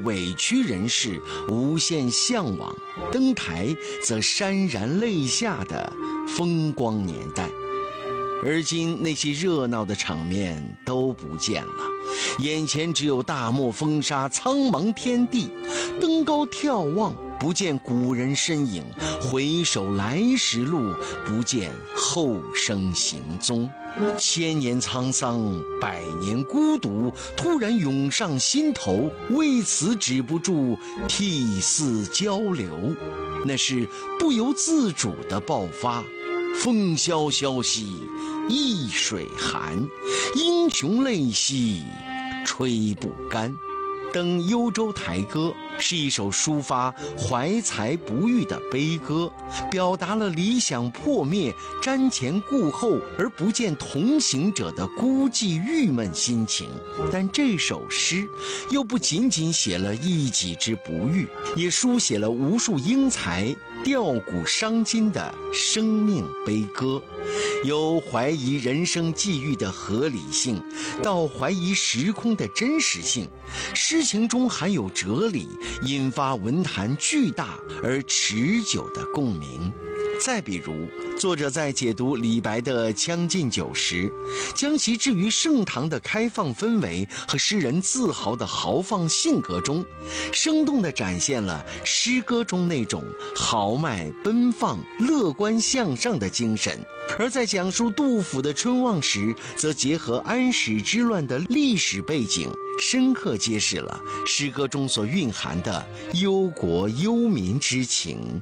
委屈人士无限向往，登台则潸然泪下的风光年代。而今那些热闹的场面都不见了，眼前只有大漠风沙，苍茫天地，登高眺望，不见古人身影，回首来时路，不见后生行踪。千年沧桑，百年孤独，突然涌上心头，为此止不住涕泗交流。那是不由自主的爆发。风萧萧兮易水寒，英雄泪兮吹不干。登幽州台歌是一首抒发怀才不遇的悲歌，表达了理想破灭、瞻前顾后而不见同行者的孤寂郁闷心情。但这首诗又不仅仅写了一己之不遇，也书写了无数英才吊古伤今的生命悲歌，由怀疑人生际遇的合理性，到怀疑时空的真实性，诗情中含有哲理，引发文坛巨大而持久的共鸣。再比如，作者在解读李白的《将进酒》时，将其置于盛唐的开放氛围和诗人自豪的豪放性格中，生动地展现了诗歌中那种豪迈奔放、乐观向上的精神。而在讲述杜甫的春望时，则结合安史之乱的历史背景，深刻揭示了诗歌中所蕴含的忧国忧民之情。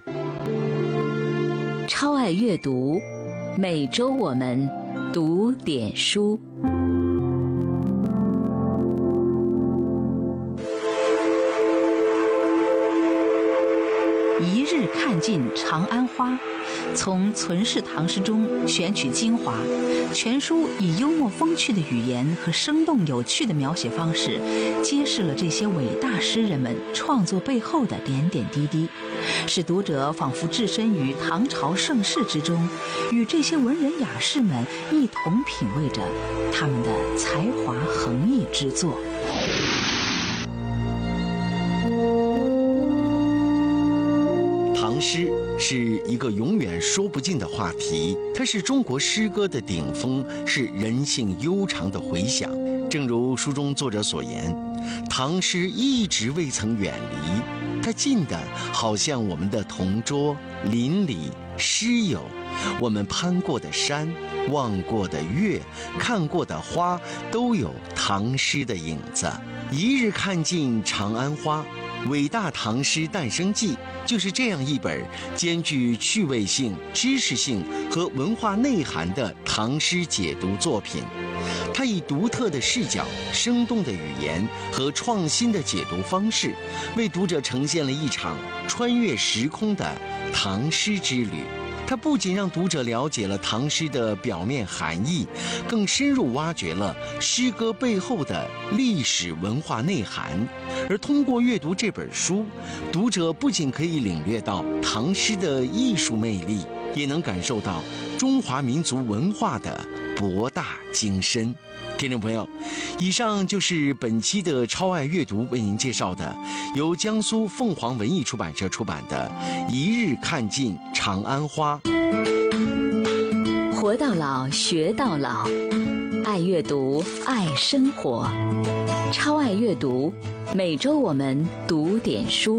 超爱阅读，每周我们读点书。一日看尽长安花，从存世唐诗中选取精华，全书以幽默风趣的语言和生动有趣的描写方式，揭示了这些伟大诗人们创作背后的点点滴滴，使读者仿佛置身于唐朝盛世之中，与这些文人雅士们一同品味着他们的才华横溢之作。 唐诗是一个永远说不尽的话题，它是中国诗歌的顶峰，是人性悠长的回响。正如书中作者所言，唐诗一直未曾远离，它近的好像我们的同桌、邻里、诗友，我们攀过的山、望过的月、看过的花，都有唐诗的影子。一日看尽长安花，伟大唐诗诞生记就是这样一本兼具趣味性、知识性和文化内涵的唐诗解读作品。它以独特的视角、生动的语言和创新的解读方式，为读者呈现了一场穿越时空的唐诗之旅。它不仅让读者了解了唐诗的表面含义，更深入挖掘了诗歌背后的历史文化内涵。而通过阅读这本书，读者不仅可以领略到唐诗的艺术魅力，也能感受到中华民族文化的博大精深。听众朋友，以上就是本期的超爱阅读为您介绍的由江苏凤凰文艺出版社出版的《一日看尽长安花》。 活到老，学到老，爱阅读，爱生活，超爱阅读，每周我们读点书。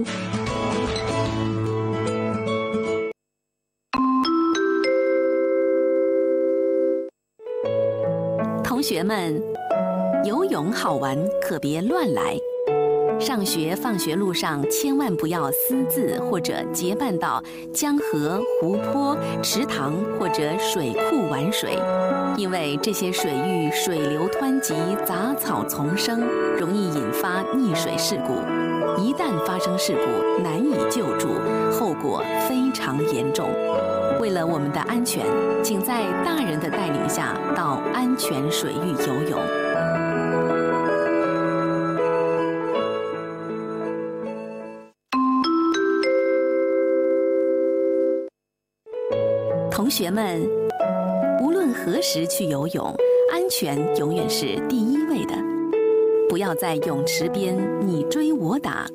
同学们，游泳好玩，可别乱来。上学放学路上千万不要私自或者结伴到江河、湖泊、池塘或者水库玩水，因为这些水域水流湍急，杂草丛生，容易引发溺水事故。一旦发生事故，难以救助，后果非常严重。为了我们的安全，请在大人的带领下到安全水域游泳。同学们，无论何时去游泳，安全永远是第一位的。不要在泳池边你追我打，